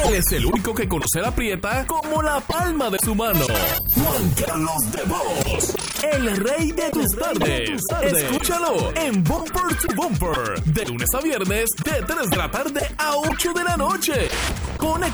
Él es el único que conoce la Prieta como la palma de su mano. Juan Carlos de Vos, el rey de tus tardes. Escúchalo en Bumper to Bumper, de lunes a viernes, de 3 de la tarde a 8 de la noche.